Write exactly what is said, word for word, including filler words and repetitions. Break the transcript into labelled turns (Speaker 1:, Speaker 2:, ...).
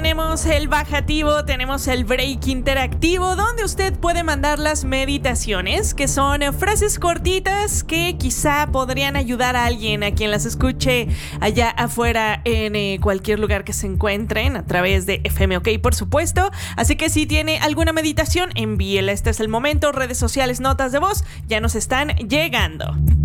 Speaker 1: tenemos el bajativo, tenemos el break interactivo, donde usted puede mandar las meditaciones, que son frases cortitas que quizá podrían ayudar a alguien a quien las escuche allá afuera en eh, cualquier lugar que se encuentren, a través de F M OK, por supuesto. Así que si tiene alguna meditación, envíela. Este es el momento. Redes sociales, notas de voz, ya nos están llegando.